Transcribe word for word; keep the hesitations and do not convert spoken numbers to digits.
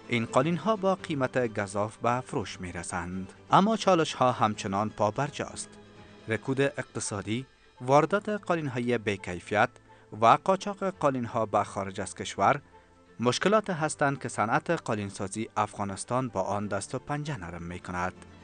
این قالین ها با قیمت گزاف به فروش می رسند. اما چالش ها همچنان پابرجاست. رکود اقتصادی، واردات قالین های بی‌کیفیت و قاچاق قالین ها به خارج از کشور مشکلات هستند که صنعت قالینسازی افغانستان با آن دست و پنجه نرم می کند.